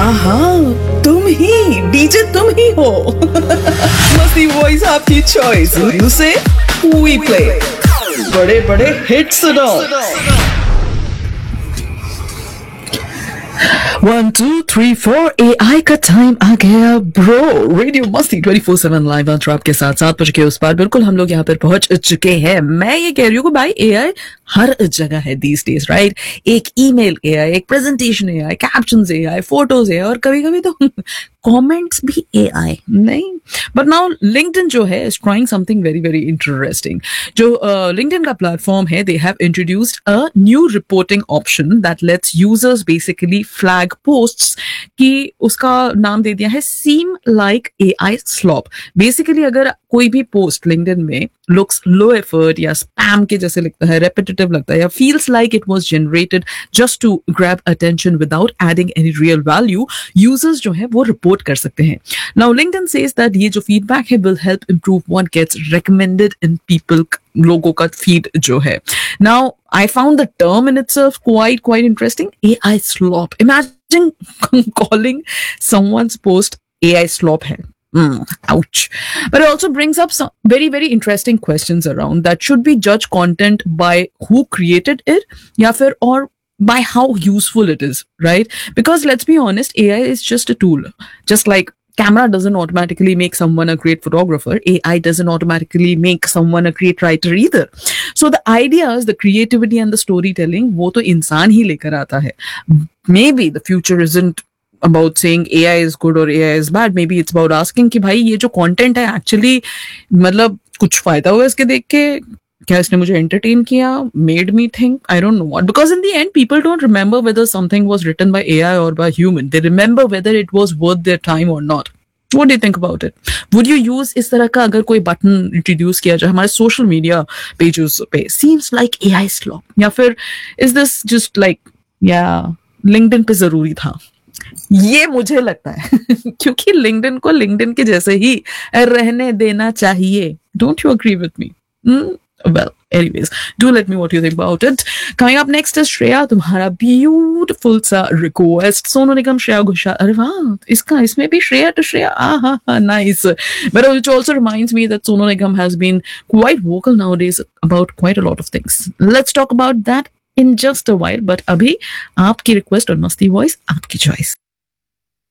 हाँ, तुम ही डीजे, तुम ही हो। मस्ती वॉइस आपकी चॉइस, म्यूजिक वी प्ले, बड़े बड़े हिट्स सुनो। 1 2 3 4 AI का टाइम आ गया ब्रो। रेडियो मस्ती 24/7 लाइव ऑन ट्रैप के साथ 7 बजे के उस पार बिल्कुल हम लोग यहाँ पर पहुंच चुके हैं। मैं ये कह रही हूँ कि भाई AI हर जगह है दीस डेज, राइट? एक ईमेल AI, एक presentation AI, captions AI, photos AI और कभी कभी तो कमेंट्स भी AI नहीं। बट नाउ लिंक्डइन जो है is trying something very very interesting. जो लिंक्डइन का प्लेटफॉर्म है, they have introduced a new reporting option that let's users basically flag posts कि उसका नाम दे दिया है seem like AI slope. Basically अगर कोई भी पोस्ट लिंक्डइन में लुक्स लो एफर्ट या स्पैम के जैसे लगता है, रेपिटेटिव लगता है या feels like it was generated just to grab attention without adding any real value, users जो है वो रिपोर्ट कर सकते हैं। नाउ लिंक्डइन सेज दैट ये जो फीडबैक है will help improve what gets recommended in people, लोगों का फीड जो है। Now I found the term in itself quite interesting, AI slop. Imagine calling someone's post AI slop है. Ouch. But it also brings up some very, very interesting questions around that. Should we judge content by who created it या फिर or by how useful it is, right? Because let's be honest, AI is just a tool. Just like camera doesn't automatically make someone a great photographer, AI doesn't automatically make someone a great writer either. So the ideas, the creativity and the storytelling, वो तो इंसान ही लेकर आता है. Maybe the future isn't about saying AI is good or AI is bad. Maybe it's about asking कि भाई ये जो content है actually मतलब कुछ फायदा हुआ इसके देख के, क्या इसने मुझे entertain किया, made me think, I don't know what. Because in the end, people don't remember whether something was written by AI or by human. They remember whether it was worth their time or not. What do you think about it? Would you use इस तरह का अगर कोई button introduce किया जाए हमारे social media pages पे, seems like AI slop, या फिर is this just like LinkedIn पे जरूरी था? ये मुझे लगता है क्योंकि लिंक्डइन को लिंक्डइन के जैसे ही रहने देना चाहिए. Don't you agree with me? Well, anyways, do let me what you think about it. Coming up next is Shreya, तुम्हारा beautiful सा request. सोनू निगम, श्रेया घोषाल. अरे वाह, इसमें भी Shreya to Shreya. Nice. But it also reminds me that Sonu Nigam has been quite vocal nowadays about quite a lot of things. Let's talk about that in just a while. But अभी आपकी request और मस्ती voice, आपकी choice.